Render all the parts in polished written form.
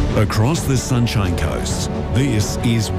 Across the Sunshine Coast, this is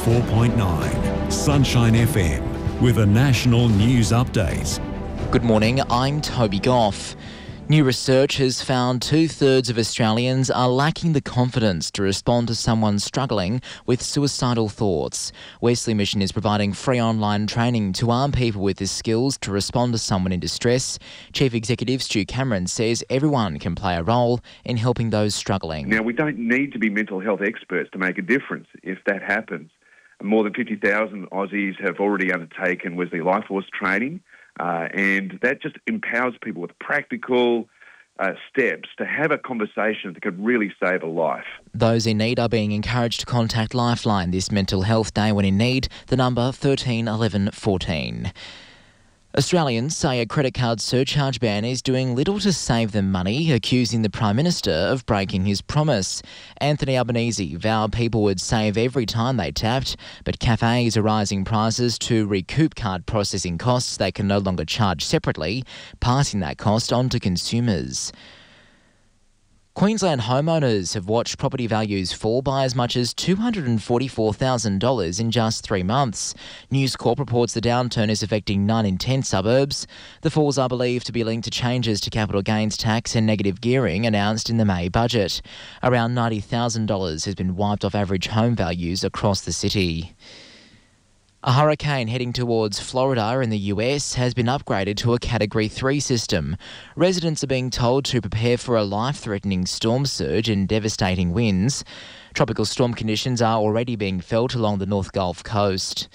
104.9 Sunshine FM with a national news update. Good morning, I'm Toby Goff. New research has found 2/3 of Australians are lacking the confidence to respond to someone struggling with suicidal thoughts. Wesley Mission is providing free online training to arm people with the skills to respond to someone in distress. Chief Executive Stu Cameron says everyone can play a role in helping those struggling. Now, we don't need to be mental health experts to make a difference if that happens. More than 50,000 Aussies have already undertaken Wesley Life Force training. And that just empowers people with practical steps to have a conversation that could really save a life. Those in need are being encouraged to contact Lifeline this Mental Health Day when in need, the number 13 11 14. Australians say a credit card surcharge ban is doing little to save them money, accusing the Prime Minister of breaking his promise. Anthony Albanese vowed people would save every time they tapped, but cafes are rising prices to recoup card processing costs they can no longer charge separately, passing that cost on to consumers. Queensland homeowners have watched property values fall by as much as $244,000 in just 3 months. News Corp reports the downturn is affecting 9 in 10 suburbs. The falls are believed to be linked to changes to capital gains tax and negative gearing announced in the May budget. Around $90,000 has been wiped off average home values across the city. A hurricane heading towards Florida in the US has been upgraded to a Category 3 system. Residents are being told to prepare for a life-threatening storm surge and devastating winds. Tropical storm conditions are already being felt along the North Gulf Coast.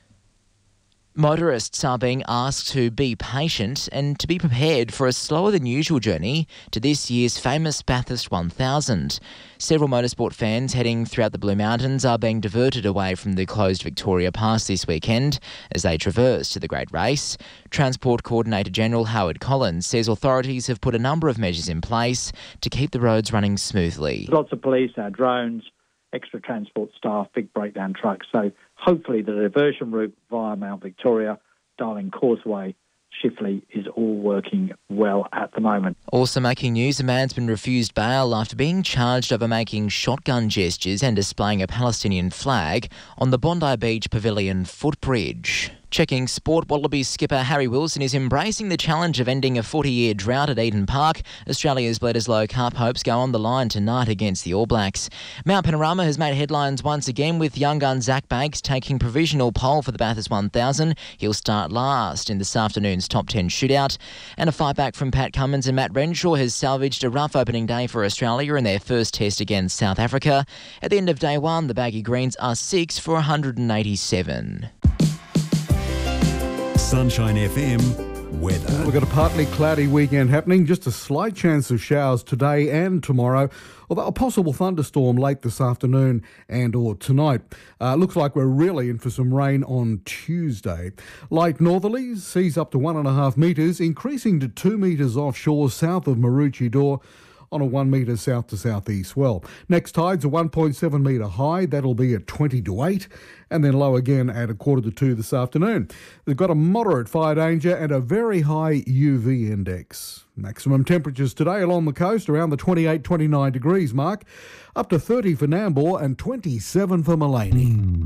Motorists are being asked to be patient and to be prepared for a slower than usual journey to this year's famous Bathurst 1000. Several motorsport fans heading throughout the Blue Mountains are being diverted away from the closed Victoria Pass this weekend as they traverse to the great race. Transport Coordinator General Howard Collins says authorities have put a number of measures in place to keep the roads running smoothly. Lots of police, our drones, extra transport staff, big breakdown trucks. So hopefully the diversion route via Mount Victoria, Darling Causeway, Chifley is all working well at the moment. Also making news, a man's been refused bail after being charged over making shotgun gestures and displaying a Palestinian flag on the Bondi Beach Pavilion footbridge. Checking sport, Wallabies skipper Harry Wilson is embracing the challenge of ending a 40-year drought at Eden Park. Australia's Bledisloe Cup hopes go on the line tonight against the All Blacks. Mount Panorama has made headlines once again with young gun Zach Banks taking provisional pole for the Bathurst 1000. He'll start last in this afternoon's top 10 shootout. And a fight back from Pat Cummins and Matt Renshaw has salvaged a rough opening day for Australia in their first test against South Africa. At the end of day one, the Baggy Greens are 6 for 187. Sunshine FM weather. We've got a partly cloudy weekend happening, just a slight chance of showers today and tomorrow, although a possible thunderstorm late this afternoon and or tonight. Looks like we're really in for some rain on Tuesday. Light northerlies, seas up to 1.5 metres, increasing to 2 metres offshore south of Maroochydore on a 1 metre south to southeast swell. Next tide's a 1.7 metre high, that'll be at 20 to 8, and then low again at 1:45 to 2 this afternoon. They've got a moderate fire danger and a very high UV index. Maximum temperatures today along the coast around the 28-29 degrees mark, up to 30 for Nambour and 27 for Mullaney.